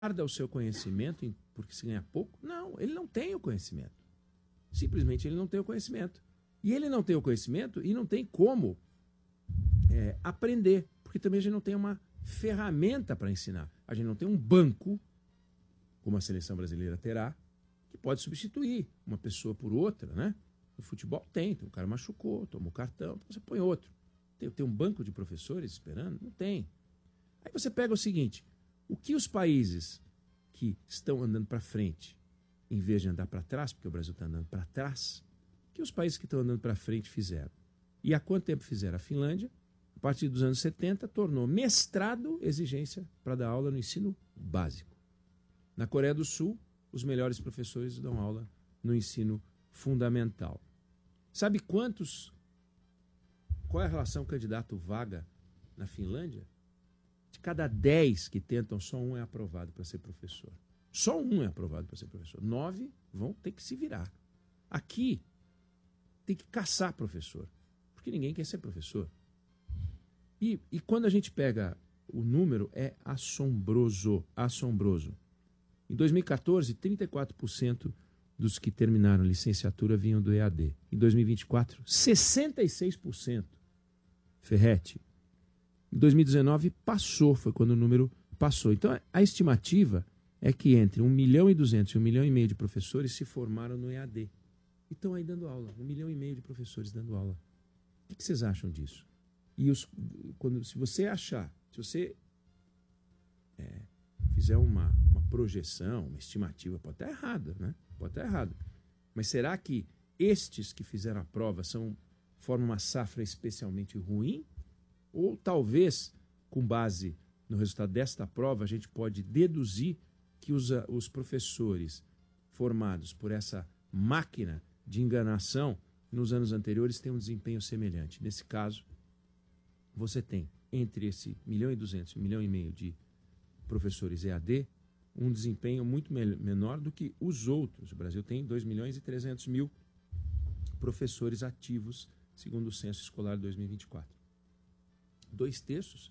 guarda o seu conhecimento porque se ganha pouco? Não, ele não tem o conhecimento. Simplesmente ele não tem o conhecimento. E ele não tem o conhecimento e não tem como aprender, porque também a gente não tem uma ferramenta para ensinar. A gente não tem um banco, como a seleção brasileira terá, que pode substituir uma pessoa por outra, né? No futebol tem um cara machucou, tomou cartão, então você põe outro. Tem um banco de professores esperando? Não tem. Aí você pega o seguinte, o que os países que estão andando para frente, em vez de andar para trás, porque o Brasil está andando para trás, o que os países que estão andando para frente fizeram? E há quanto tempo fizeram? A Finlândia, a partir dos anos 70, tornou mestrado exigência para dar aula no ensino básico. Na Coreia do Sul, os melhores professores dão aula no ensino fundamental. Sabe qual é a relação candidato-vaga na Finlândia? De cada 10 que tentam, só um é aprovado para ser professor. Só um é aprovado para ser professor. 9 vão ter que se virar. Aqui, tem que caçar professor, porque ninguém quer ser professor. E quando a gente pega o número, é assombroso, assombroso. Em 2014, 34% dos que terminaram licenciatura vinham do EAD. Em 2024, 66%. Ferrete. Em 2019, passou, foi quando o número passou. Então, a estimativa é que entre 1.200.000 e 1,5 milhão de professores se formaram no EAD. E estão aí dando aula. 1,5 milhão de professores dando aula. O que vocês acham disso? E se você fizer uma projeção, uma estimativa, pode estar errada, né? Pode estar errada. Mas será que estes que fizeram a prova formam uma safra especialmente ruim? Ou talvez, com base no resultado desta prova, a gente pode deduzir que os professores formados por essa máquina de enganação nos anos anteriores têm um desempenho semelhante. Nesse caso, você tem entre esse 1.200.000 e 1,5 milhão de professores EAD um desempenho muito menor do que os outros. O Brasil tem 2.300.000 professores ativos, segundo o Censo Escolar de 2024. 2/3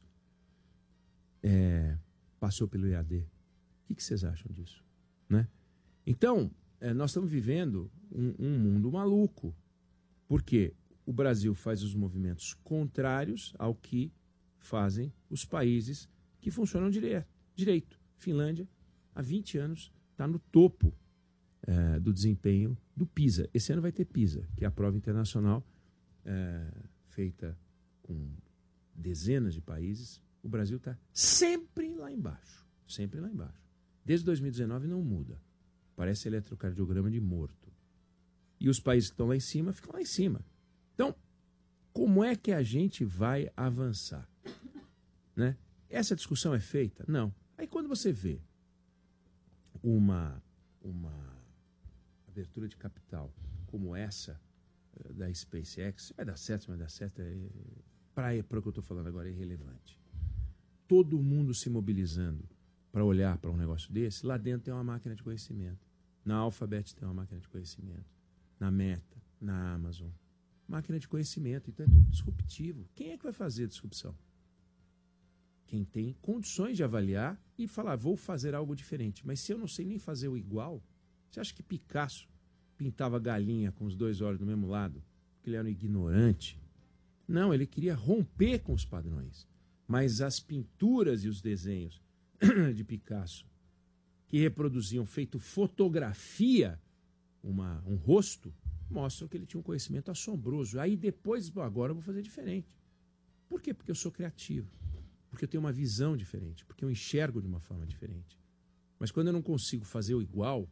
passou pelo EAD. O que vocês acham disso? Né? Então, nós estamos vivendo um mundo maluco, porque o Brasil faz os movimentos contrários ao que fazem os países que funcionam direito. Finlândia, há 20 anos, está no topo do desempenho do PISA. Esse ano vai ter PISA, que é a prova internacional feita com dezenas de países. O Brasil está sempre lá embaixo. Sempre lá embaixo. Desde 2019 não muda. Parece eletrocardiograma de morto. E os países que estão lá em cima ficam lá em cima. Então, como é que a gente vai avançar? Né? Essa discussão é feita? Não. Aí quando você vê uma abertura de capital como essa da SpaceX, vai dar certo, vai dar certo, para o que eu estou falando agora é irrelevante. Todo mundo se mobilizando para olhar para um negócio desse, lá dentro tem uma máquina de conhecimento. Na Alphabet tem uma máquina de conhecimento. Na Meta, na Amazon. Máquina de conhecimento, então é tudo disruptivo. Quem é que vai fazer a disrupção? Quem tem condições de avaliar e falar, vou fazer algo diferente. Mas se eu não sei nem fazer o igual, você acha que Picasso pintava galinha com os 2 olhos do mesmo lado? Porque ele era um ignorante? Não, ele queria romper com os padrões. Mas as pinturas e os desenhos de Picasso, que reproduziam, feito fotografia, um rosto, mostram que ele tinha um conhecimento assombroso. Aí depois, agora eu vou fazer diferente. Por quê? Porque eu sou criativo. Porque eu tenho uma visão diferente. Porque eu enxergo de uma forma diferente. Mas quando eu não consigo fazer o igual,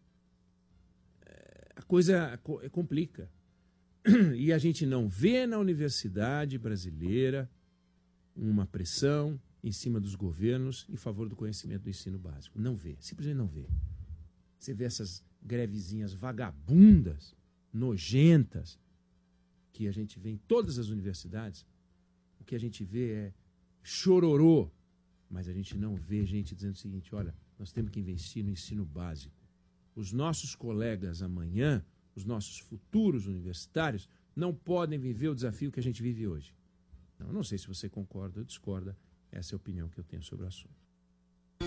a coisa complica. E a gente não vê na universidade brasileira uma pressão em cima dos governos em favor do conhecimento do ensino básico. Não vê, simplesmente não vê. Você vê essas grevezinhas vagabundas, nojentas, que a gente vê em todas as universidades. O que a gente vê é chororô, mas a gente não vê gente dizendo o seguinte, olha, nós temos que investir no ensino básico. Os nossos colegas amanhã, os nossos futuros universitários, não podem viver o desafio que a gente vive hoje. Não sei se você concorda ou discorda, essa é a opinião que eu tenho sobre o assunto.